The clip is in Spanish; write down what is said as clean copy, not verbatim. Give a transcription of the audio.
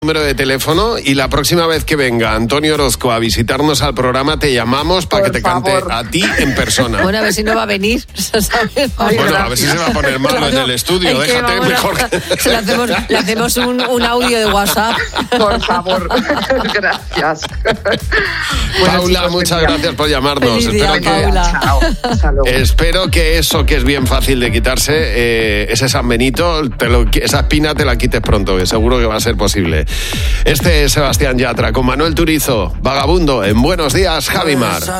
número de teléfono y la próxima vez que venga Antonio Orozco a visitarnos al programa te llamamos para que te cante a ti en persona. Bueno, a ver si no va a venir, ¿sabes? Bueno, a ver si se va a poner malo en el estudio, déjate mejor. Le hacemos un audio de WhatsApp. Por favor, gracias. Paula, chicos, muchas gracias por llamarnos. Espero que eso que es bien fácil de quitarse, ese San Benito, esa espina te la quites pronto, que seguro que va a ser posible. Este es Sebastián Yatra con Manuel Turizo, Vagabundo, en Buenos Días, Javimar.